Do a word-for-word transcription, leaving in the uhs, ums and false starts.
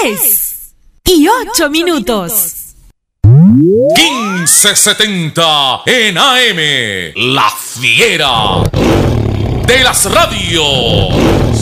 diez y ocho minutos. quince setenta en A M, La Fiera de las radios.